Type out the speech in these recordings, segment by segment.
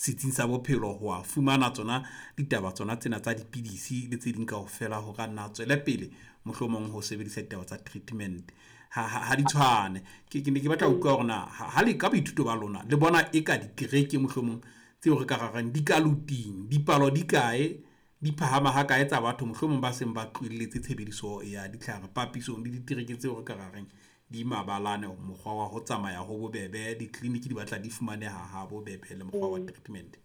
setsing sa bophelo ho a fumana tsona ditaba tsona tsena tsa dipidisi le tse ding kaofela ho ka nna tswela pele mohlomong ho sebedisa ditaba tsa treatment ha di tshwane ke batla ho utlwa hore na ha le ka boithuto ba lona le bona e ka dikereke mohlomong tseo re ka rarang di ka luting dipalo di kae di phahama ha ka etsa batho mohlomong ba seng ba tlohelletse tshebediso ya ditlhare papisong le dikereke tseo re ka rarang di mabalane mokgwa wa ho tsamaya ho bobebe di-clinic di batla di fumaneha ha bobebe le mokgwa wa treatment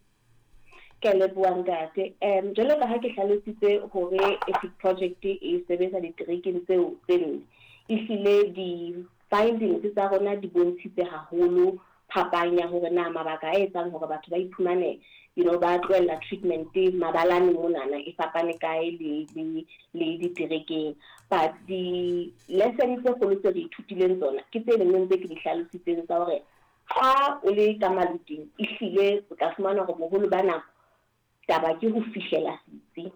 ke le buang ntate jalo ka ha ke hlalositse hore ethic project e sebetsa dikerekeng tseo tseno ihlile di-findings tsa rona di bontshitse haholo phapang ya hore na mabaka a etsang hore batho ba iphumane ba tlohella treatment mabalane monana e fapane kae le dikerekeng but di-lessons tse kgolo tse re ithutileng tsona ke tse leng tse ke di hlalositseng tsa hore ha o le ka maluting ihlile o ka fumana hore boholo ba nako taba ke ho fihlela setsi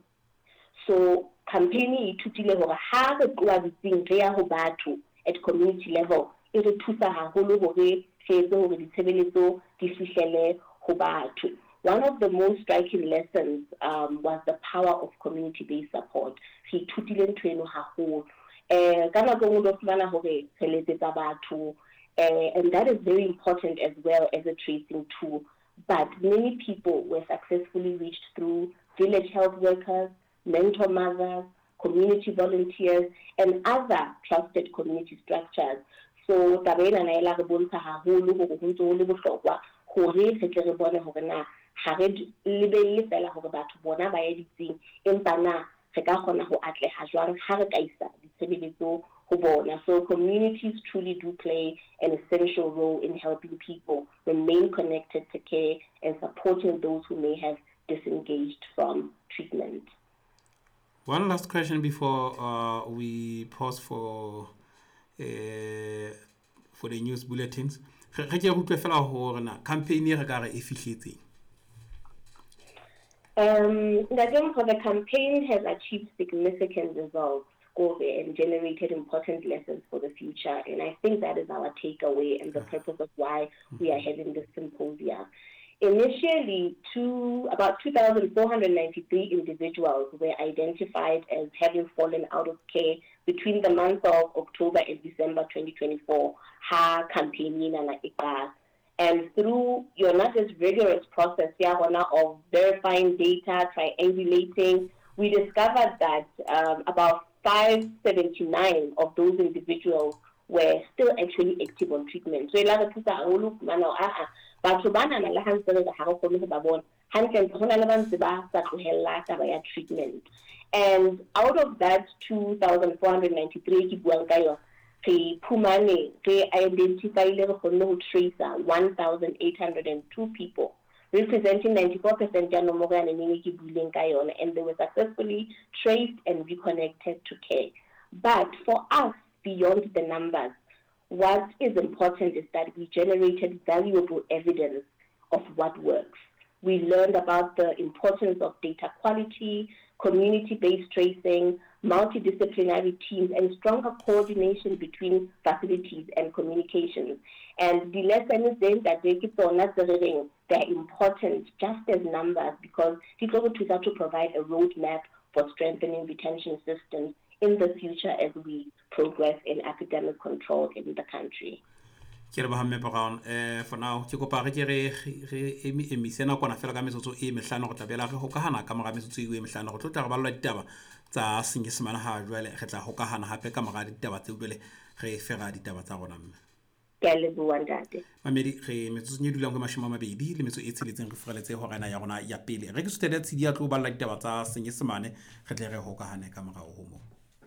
so campaign e ithutile hore ha re tloha ditsing re ya ho batho at community level e re thusa haholo hore re etse hore ditshebeletso di fihlele ho batho. One of the most striking lessons was the power of community-based support. Re ithutile ntho eno haholo ka nako nngwe o fumana hore re letsetsa batho and that is very important as well as a tracing tool, but many people were successfully reached through village health workers, mentor mothers, community volunteers, and other trusted community structures. So taba ena na ela re bontsha haholo hore ho ntso ho le bohlokwa hore re tle re bone hore na ha re lebelle fela hore batho bona ba ya ditsing empa na re ka kgona ho atleha jwang ha re ka isa ditshebeletso ho bona. So communities truly do play an essential role in helping people remain connected to care and supporting those who may have disengaged from treatment. One last question before we pause for the news bulletins. Re ke utlwe fela hore na campaign e re ka re e fihletseng. The campaign has achieved significant results and generated important lessons for the future, and I think that is our takeaway and the purpose of why we are having this symposium. Initially, about 2,493 individuals were identified as having fallen out of care between the month of October and December 2024. And through not this rigorous process of verifying data, triangulating, we discovered that about 579 of those individuals were still actually active on treatment. So batho bana na le hantse re ha go kgone go ba bona hantle go na le bantse ba sa tlohella taba ya treatment. And out of that 2,493 ke buang ka yona re phumane re identified re kgonne ho trace 1,802 people representing 94% ya nomoro ya neng ke buileng ka yona, and they were successfully traced and reconnected to care. But for us, beyond the numbers, what is important is that we generated valuable evidence of what works. We learned about the importance of data quality, community-based tracing, multidisciplinary teams, and stronger coordination between facilities and communications. And the lessons then that they keep on us, they're important just as numbers because people will try to provide a roadmap for strengthening retention systems in the future as we progress in epidemic control in the country. For now, ke kopa re emisena kona fela ka metsotso e mehlano go tlabela re hokahana ka mora metsotso e mehlano go tlotla re balwa ditaba tsa senyesemane ha jwale re tla hokahana hape ka mora ditaba tse jwale re fera ditaba tsa rona mme. Ke le bua ntate. Mamedi re metsotso nye dulang go 20 le metso e tsheletseng re fereletse ho rena ya rona ya pele re ke sutela tshidi ya tlo balwa ditaba tsa senyesemane re tle re hokahane ka mora ho mo.